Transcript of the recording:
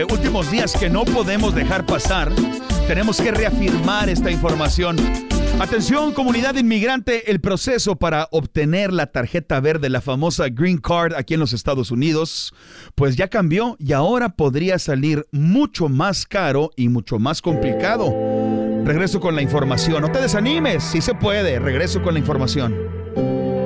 últimos días que no podemos dejar pasar. Tenemos que reafirmar esta información. Atención, comunidad inmigrante, el proceso para obtener la tarjeta verde, la famosa Green Card aquí en los Estados Unidos, pues ya cambió y ahora podría salir mucho más caro y mucho más complicado. Regreso con la información. No te desanimes, sí se puede. Regreso con la información.